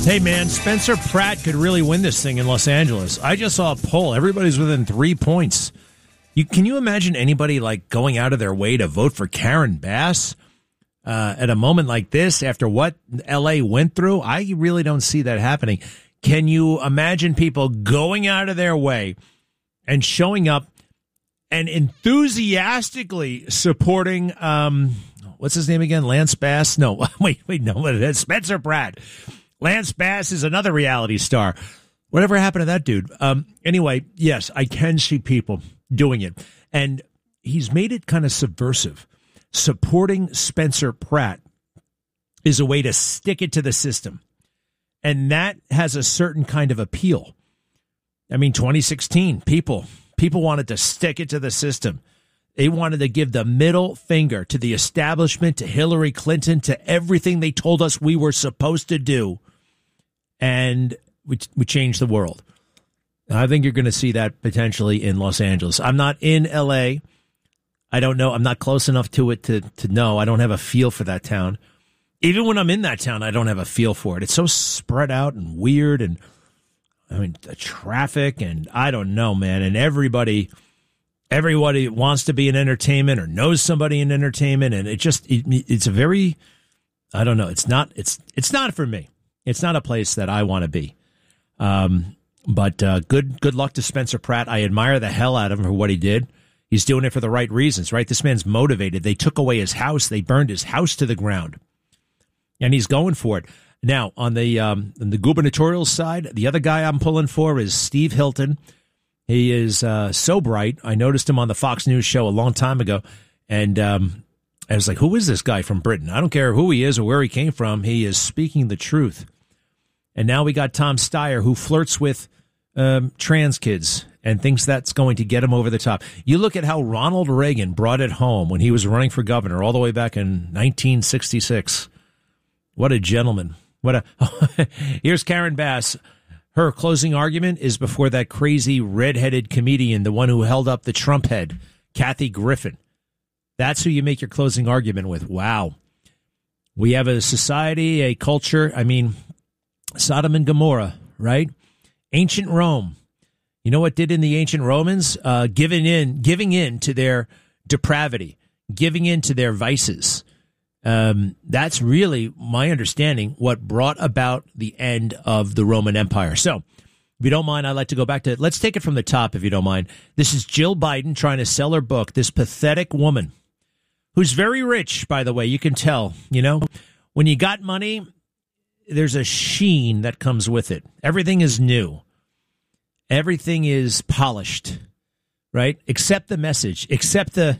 Hey, man, Spencer Pratt could really win this thing in Los Angeles. I just saw a poll. Everybody's within 3 points. Can you imagine anybody like going out of their way to vote for Karen Bass at a moment like this after what L.A. went through? I really don't see that happening. Can you imagine people going out of their way and showing up and enthusiastically supporting, what's his name again? Lance Bass? No, wait, no, Spencer Pratt. Lance Bass is another reality star. Whatever happened to that dude? Anyway, yes, I can see people doing it. And he's made it kind of subversive. Supporting Spencer Pratt is a way to stick it to the system. And that has a certain kind of appeal. I mean, 2016, people wanted to stick it to the system. They wanted to give the middle finger to the establishment, to Hillary Clinton, to everything they told us we were supposed to do. And we changed the world. I think you're going to see that potentially in Los Angeles. I'm not in L.A. I don't know. I'm not close enough to it to know. I don't have a feel for that town. Even when I'm in that town, I don't have a feel for it. It's so spread out and weird. And I mean, the traffic and I don't know, man. And everybody wants to be in entertainment or knows somebody in entertainment. And it's a very, I don't know. It's not for me. It's not a place that I want to be. But good luck to Spencer Pratt. I admire the hell out of him for what he did. He's doing it for the right reasons, right? This man's motivated. They took away his house. They burned his house to the ground. And he's going for it. Now, on the gubernatorial side, the other guy I'm pulling for is Steve Hilton. He is so bright. I noticed him on the Fox News show a long time ago. And I was like, who is this guy from Britain? I don't care who he is or where he came from. He is speaking the truth. And now we got Tom Steyer, who flirts with trans kids and thinks that's going to get him over the top. You look at how Ronald Reagan brought it home when he was running for governor all the way back in 1966. What a gentleman. Here's Karen Bass. Her closing argument is before that crazy redheaded comedian, the one who held up the Trump head, Kathy Griffin. That's who you make your closing argument with. Wow. We have a society, a culture. I mean, Sodom and Gomorrah, right? Ancient Rome. You know what did in the ancient Romans? Giving in to their depravity, giving in to their vices. That's really my understanding what brought about the end of the Roman Empire. So, if you don't mind, I'd like to go back to, let's take it from the top, if you don't mind. This is Jill Biden trying to sell her book, this pathetic woman who's very rich, by the way. You can tell, when you got money, there's a sheen that comes with it. Everything is new. Everything is polished, right? Except the message, except the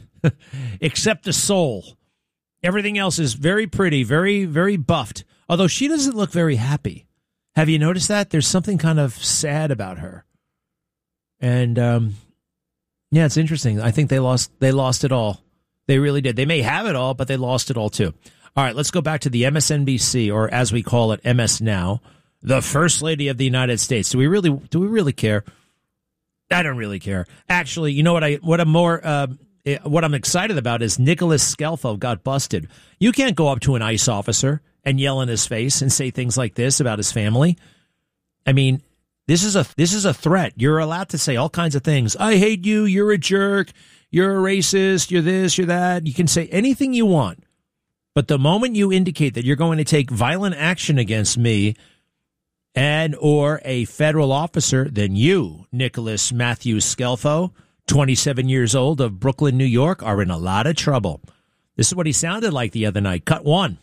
soul. Everything else is very pretty, very, very buffed. Although she doesn't look very happy. Have you noticed that? There's something kind of sad about her. And, yeah, it's interesting. I think they lost it all. They really did. They may have it all, but they lost it all too. All right, let's go back to the MSNBC, or as we call it, MS Now, the First Lady of the United States. Do we really care? I don't really care. Actually, you know what I'm excited about is Nicholas Scelfo got busted. You can't go up to an ICE officer and yell in his face and say things like this about his family. I mean, this is a threat. You're allowed to say all kinds of things. I hate you. You're a jerk. You're a racist. You're this. You're that. You can say anything you want. But the moment you indicate that you're going to take violent action against me and or a federal officer, then you, Nicholas Matthew Scelfo, 27 years old of Brooklyn, New York, are in a lot of trouble. This is what he sounded like the other night. Cut one.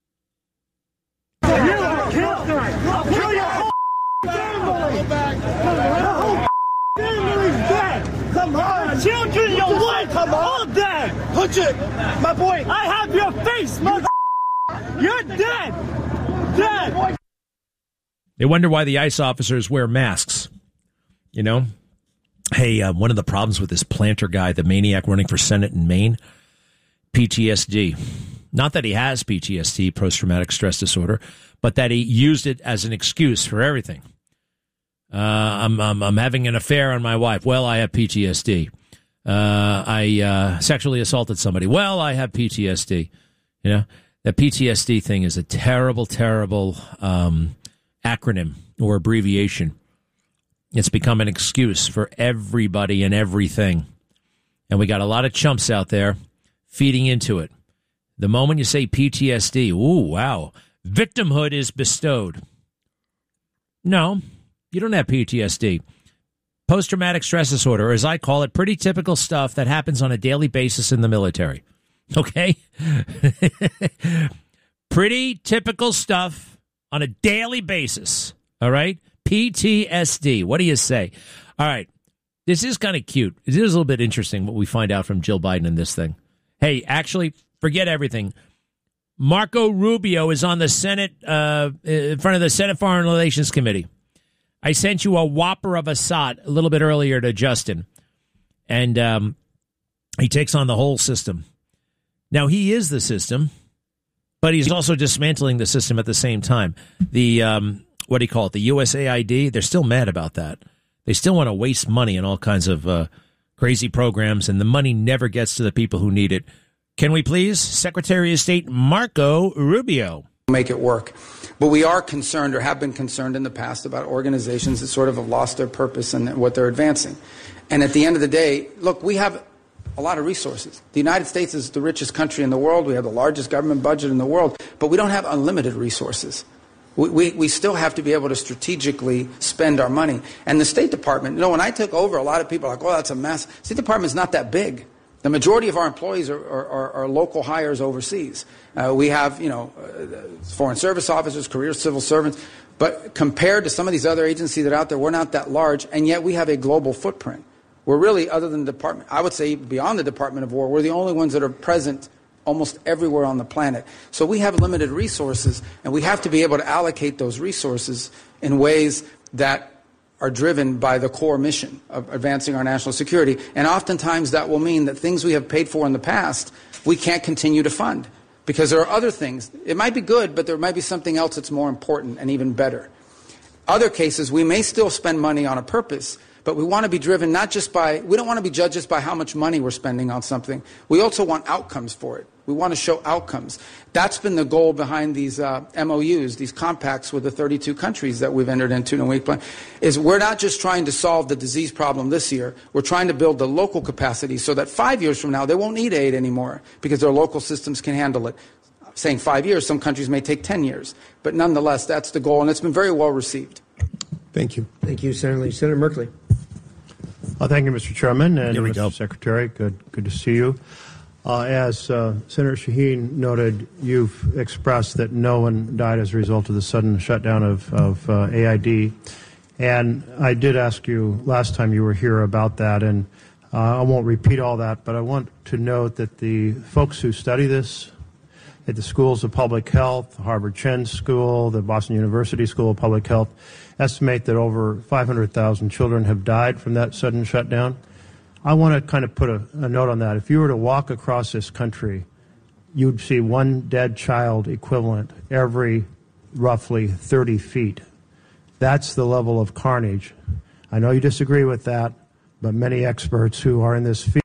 Kill your whole family. Family's dead. Come on. Children, your wife, come all dead. Punch it. My boy. I have your face, mother. You're dead. Dead. They wonder why the ICE officers wear masks. Hey, one of the problems with this Planter guy, the maniac running for Senate in Maine, PTSD. Not that he has PTSD, post-traumatic stress disorder, but that he used it as an excuse for everything. I'm having an affair on my wife. Well, I have PTSD. I sexually assaulted somebody. Well, I have PTSD. The PTSD thing is a terrible, terrible acronym or abbreviation. It's become an excuse for everybody and everything. And we got a lot of chumps out there feeding into it. The moment you say PTSD, ooh, wow, victimhood is bestowed. No, you don't have PTSD. Post-traumatic stress disorder, or as I call it, pretty typical stuff that happens on a daily basis in the military. Okay? Pretty typical stuff on a daily basis. All right? PTSD. What do you say? All right. This is kind of cute. It is a little bit interesting what we find out from Jill Biden in this thing. Hey, actually, forget everything. Marco Rubio is on the Senate, in front of the Senate Foreign Relations Committee. I sent you a whopper of a SOT a little bit earlier to Justin, and he takes on the whole system. Now, he is the system, but he's also dismantling the system at the same time. The, what do you call it, the USAID, they're still mad about that. They still want to waste money in all kinds of crazy programs, and the money never gets to the people who need it. Can we please, Secretary of State Marco Rubio? Make it work. But we are concerned, or have been concerned in the past, about organizations that sort of have lost their purpose and what they're advancing. And at the end of the day, look, we have a lot of resources. The United States is the richest country in the world. We have the largest government budget in the world, but we don't have unlimited resources. We still have to be able to strategically spend our money. And the State Department, when I took over, a lot of people are like, oh, that's a mess. State Department's not that big. The majority of our employees are local hires overseas. We have, foreign service officers, career civil servants. But compared to some of these other agencies that are out there, we're not that large, and yet we have a global footprint. We're really, other than the Department, I would say beyond the Department of War, we're the only ones that are present almost everywhere on the planet. So we have limited resources, and we have to be able to allocate those resources in ways that are driven by the core mission of advancing our national security. And oftentimes that will mean that things we have paid for in the past, we can't continue to fund. Because there are other things. It might be good, but there might be something else that's more important and even better. Other cases, we may still spend money on a purpose, but we want to be driven not just by, we don't want to be judged just by how much money we're spending on something. We also want outcomes for it. We want to show outcomes. That's been the goal behind these MOUs, these compacts with the 32 countries that we've entered into in a week plan, is we're not just trying to solve the disease problem this year. We're trying to build the local capacity so that 5 years from now, they won't need aid anymore because their local systems can handle it. Saying 5 years, some countries may take 10 years. But nonetheless, that's the goal, and it's been very well received. Thank you. Thank you, Senator Lee. Senator Merkley. Thank you, Mr. Chairman, and Mr. Mr. Secretary. Good to see you. As Senator Shaheen noted, you've expressed that no one died as a result of the sudden shutdown of AID. And I did ask you last time you were here about that, and I won't repeat all that, but I want to note that the folks who study this at the schools of public health, the Harvard Chen School, the Boston University School of Public Health, estimate that over 500,000 children have died from that sudden shutdown. I want to kind of put a note on that. If you were to walk across this country, you'd see one dead child equivalent every roughly 30 feet. That's the level of carnage. I know you disagree with that, but many experts who are in this field.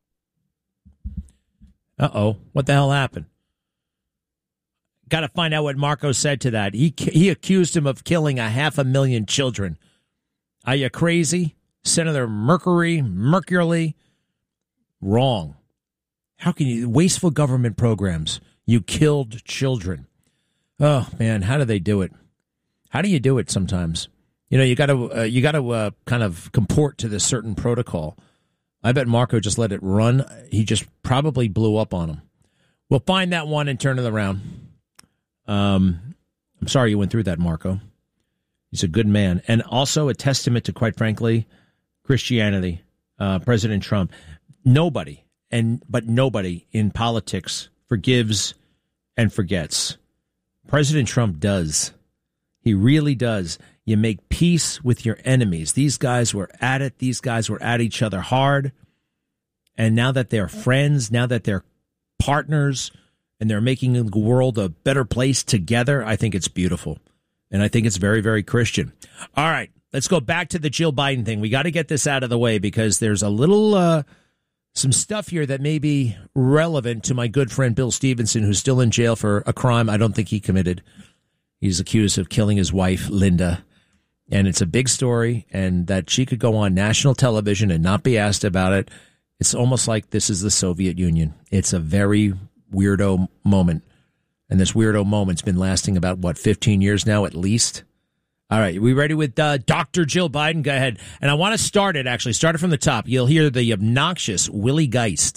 Uh-oh. What the hell happened? Got to find out what Marco said to that. He accused him of killing 500,000 children. Are you crazy? Senator Mercury? Wrong. How can you? Wasteful government programs. You killed children. Oh, man, how do they do it? How do you do it sometimes? You got to kind of comport to this certain protocol. I bet Marco just let it run. He just probably blew up on him. We'll find that one and turn it around. I'm sorry you went through that, Marco. He's a good man. And also a testament to, quite frankly, Christianity, President Trump. Nobody in politics forgives and forgets. President Trump does. He really does. You make peace with your enemies. These guys were at it. These guys were at each other hard. And now that they're friends, now that they're partners, and they're making the world a better place together, I think it's beautiful. And I think it's very, very Christian. All right, let's go back to the Jill Biden thing. We got to get this out of the way because there's a little, some stuff here that may be relevant to my good friend Bill Stevenson, who's still in jail for a crime I don't think he committed. He's accused of killing his wife, Linda. And it's a big story, and that she could go on national television and not be asked about it. It's almost like this is the Soviet Union. It's a very weirdo moment. And this weirdo moment's been lasting about, 15 years now at least? All right, we ready with Dr. Jill Biden? Go ahead. And I want to start it from the top. You'll hear the obnoxious Willie Geist,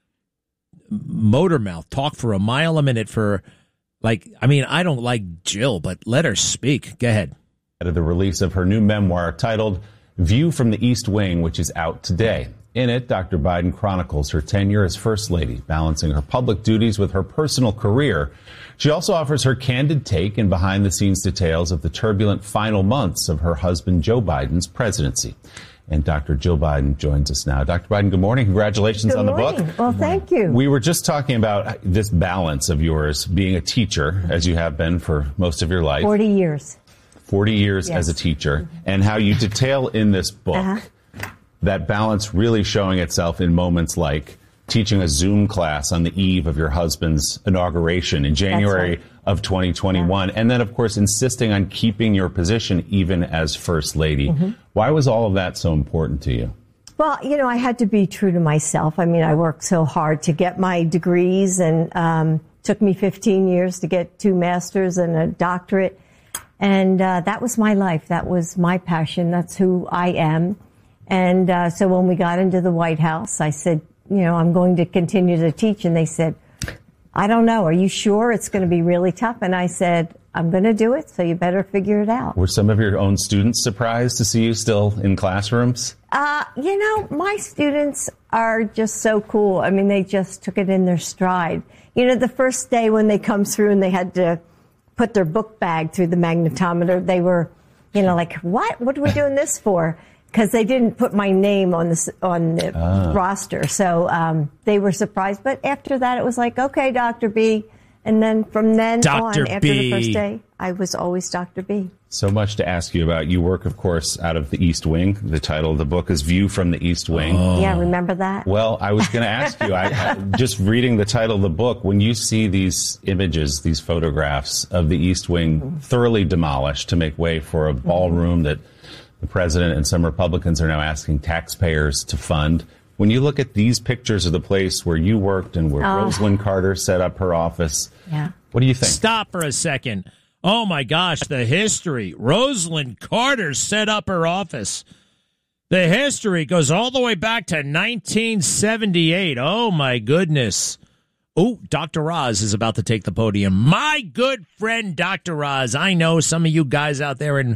motor mouth, talk for a mile a minute for, I don't like Jill, but let her speak. Go ahead. Of the release of her new memoir titled View from the East Wing, which is out today. In it, Dr. Biden chronicles her tenure as First Lady, balancing her public duties with her personal career. She also offers her candid take and behind-the-scenes details of the turbulent final months of her husband Joe Biden's presidency. And Dr. Jill Biden joins us now. Dr. Biden, good morning. Congratulations on the book. Well, thank you. We were just talking about this balance of yours being a teacher, as you have been for most of your life. 40 years. 40 years as a teacher, and how you detail in this book that balance really showing itself in moments like teaching a Zoom class on the eve of your husband's inauguration in January of 2021, and then, of course, insisting on keeping your position even as First Lady. Why was all of that so important to you? Well, I had to be true to myself. I mean, I worked so hard to get my degrees, and took me 15 years to get 2 masters and a doctorate. And that was my life. That was my passion. That's who I am. And so when we got into the White House, I said, I'm going to continue to teach. And they said, I don't know. Are you sure it's going to be really tough? And I said, I'm going to do it, so you better figure it out. Were some of your own students surprised to see you still in classrooms? My students are just so cool. I mean, they just took it in their stride. The first day when they come through and they had to put their book bag through the magnetometer, they were, like, what? What are we doing this for? Because they didn't put my name on the roster. So they were surprised. But after that, it was like, okay, Dr. B. And then from then on, after the first day, I was always Dr. B. So much to ask you about. You work, of course, out of the East Wing. The title of the book is View from the East Wing. Yeah, remember that? Well, I was going to ask you, I just reading the title of the book, when you see these images, these photographs of the East Wing thoroughly demolished to make way for a ballroom that the president and some Republicans are now asking taxpayers to fund. When you look at these pictures of the place where you worked and where Rosalynn Carter set up her office, what do you think? Stop for a second. Oh, my gosh, the history. Rosalynn Carter set up her office. The history goes all the way back to 1978. Oh, my goodness. Oh, Dr. Oz is about to take the podium. My good friend, Dr. Oz. I know some of you guys out there in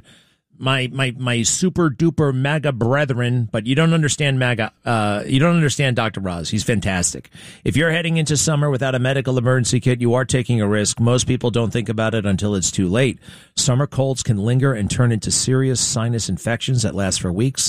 my super duper MAGA brethren, but you don't understand MAGA. You don't understand Dr. Oz. He's fantastic. If you're heading into summer without a medical emergency kit, you are taking a risk. Most people don't think about it until it's too late. Summer colds can linger and turn into serious sinus infections that last for weeks.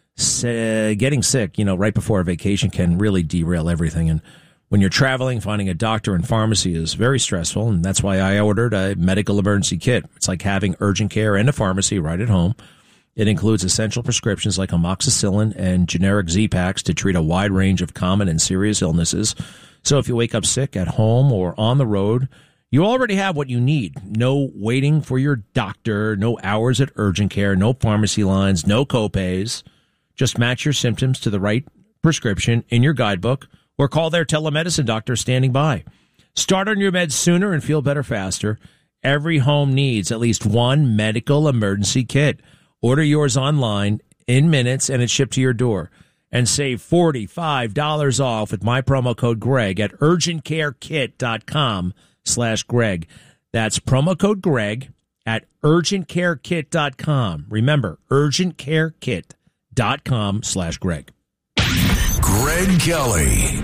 Getting sick, right before a vacation can really derail everything. And when you're traveling, finding a doctor and pharmacy is very stressful, and that's why I ordered a medical emergency kit. It's like having urgent care and a pharmacy right at home. It includes essential prescriptions like amoxicillin and generic Z-Paks to treat a wide range of common and serious illnesses. So if you wake up sick at home or on the road, you already have what you need. No waiting for your doctor, no hours at urgent care, no pharmacy lines, no copays. Just match your symptoms to the right prescription in your guidebook, or call their telemedicine doctor standing by. Start on your meds sooner and feel better faster. Every home needs at least one medical emergency kit. Order yours online in minutes, and it's shipped to your door. And save $45 off with my promo code Greg at urgentcarekit.com/Greg. That's promo code Greg at urgentcarekit.com. Remember, urgentcarekit.com/Greg. Greg Kelly.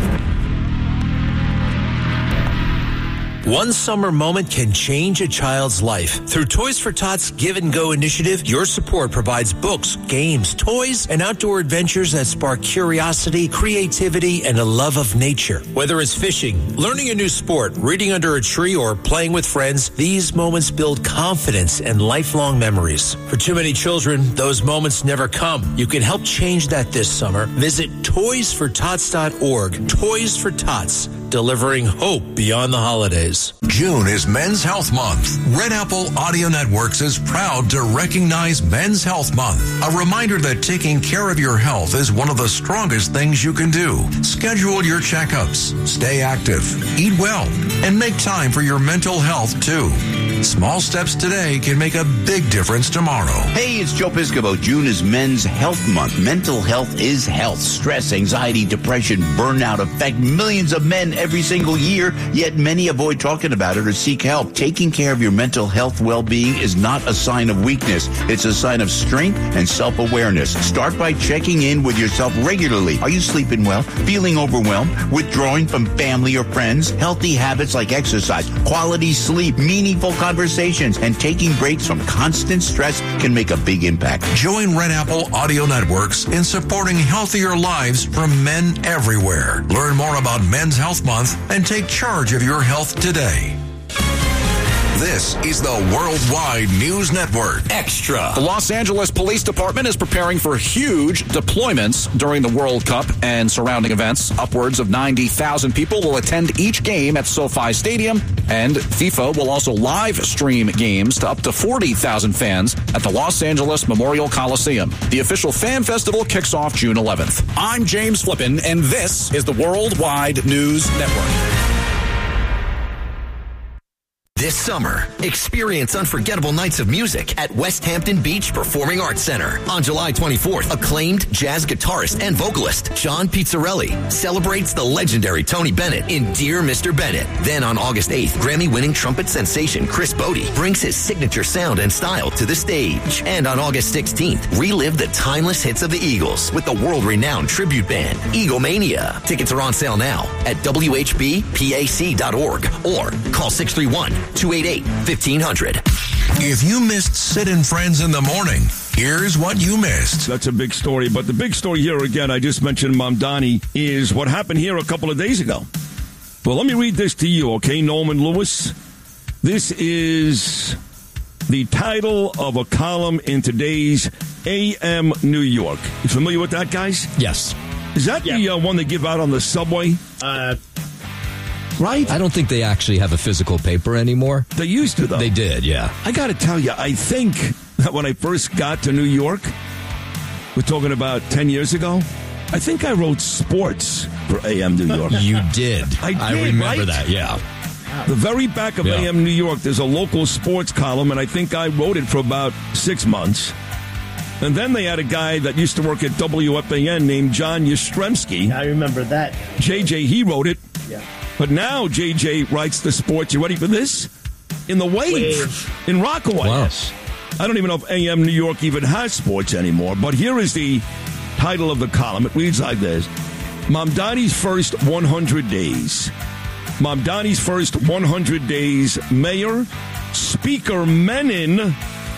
One summer moment can change a child's life. Through Toys for Tots Give and Go initiative, your support provides books, games, toys, and outdoor adventures that spark curiosity, creativity, and a love of nature. Whether it's fishing, learning a new sport, reading under a tree, or playing with friends, these moments build confidence and lifelong memories. For too many children, those moments never come. You can help change that this summer. Visit toysfortots.org, toysfortots.org. delivering hope beyond the holidays. June is Men's Health Month. Red Apple Audio Networks is proud to recognize Men's Health Month. A reminder that taking care of your health is one of the strongest things you can do. Schedule your checkups, stay active, eat well, and make time for your mental health too. Small steps today can make a big difference tomorrow. Hey, it's Joe Piscopo. June is Men's Health Month. Mental health is health. Stress, anxiety, depression, burnout affect millions of men every single year, yet many avoid talking about it or seek help. Taking care of your mental health well-being is not a sign of weakness. It's a sign of strength and self-awareness. Start by checking in with yourself regularly. Are you sleeping well? Feeling overwhelmed? Withdrawing from family or friends? Healthy habits like exercise, quality sleep, meaningful conversations, and taking breaks from constant stress can make a big impact. Join Red Apple Audio Networks in supporting healthier lives from men everywhere. Learn more about Men's Health Month and take charge of your health today. This is the Worldwide News Network. Extra. The Los Angeles Police Department is preparing for huge deployments during the World Cup and surrounding events. Upwards of 90,000 people will attend each game at SoFi Stadium, and FIFA will also live stream games to up to 40,000 fans at the Los Angeles Memorial Coliseum. The official fan festival kicks off June 11th. I'm James Flippin, and this is the Worldwide News Network. This summer, experience unforgettable nights of music at West Hampton Beach Performing Arts Center. On July 24th, acclaimed jazz guitarist and vocalist John Pizzarelli celebrates the legendary Tony Bennett in Dear Mr. Bennett. Then on August 8th, Grammy-winning trumpet sensation Chris Bodie brings his signature sound and style to the stage. And on August 16th, relive the timeless hits of the Eagles with the world-renowned tribute band Eaglemania. Tickets are on sale now at WHBPAC.org or call 631-288-1500. If you missed Sid and Friends in the morning, here's what you missed. That's a big story. But the big story here, again, I just mentioned Mamdani, is what happened here a couple of days ago. Well, let me read this to you, okay, Norman Lewis? This is the title of a column in today's AM New York. You familiar with that, guys? Yes. Is that the one they give out on the subway? Right? I don't think they actually have a physical paper anymore. They used to, though. They did, yeah. I got to tell you, I think that when I first got to New York, we're talking about 10 years ago, I think I wrote sports for AM New York. You did. I remember that, yeah. The very back of AM New York, there's a local sports column, and I think I wrote it for about 6 months. And then they had a guy that used to work at WFAN named John Yastrzemski. I remember that. JJ, he wrote it. Yeah. But now JJ writes the sports. You ready for this? In the Wave. In Rockaway. Wow. I don't even know if AM New York even has sports anymore. But here is the title of the column. It reads like this. Mamdani's first 100 days. Mamdani's first 100 days. Mayor, Speaker Menon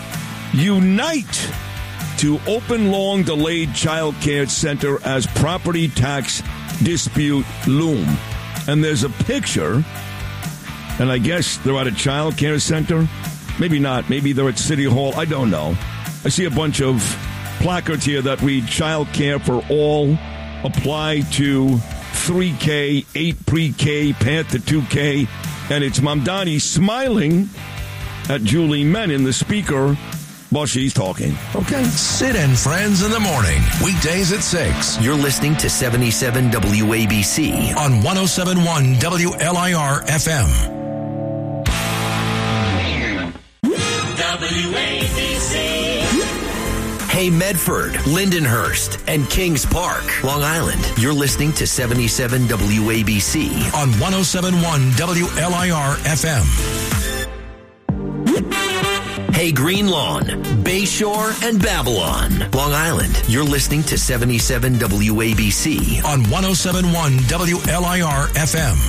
unite to open long-delayed child care center as property tax dispute loom. And there's a picture, and I guess they're at a child care center. Maybe not. Maybe they're at City Hall. I don't know. I see a bunch of placards here that read child care for all, apply to 3K, 8 pre-K, path to 2K. And it's Mamdani smiling at Julie Menon, the speaker, while she's talking. Okay. Sid and Friends in the morning, weekdays at 6. You're listening to 77 WABC on 107.1 WLIR FM. WABC. Hey, Medford, Lindenhurst, and Kings Park, Long Island. You're listening to 77 WABC on 107.1 WLIR FM. Hey, Green Lawn, Bayshore, and Babylon, Long Island. You're listening to 77 WABC on 107.1 WLIR FM.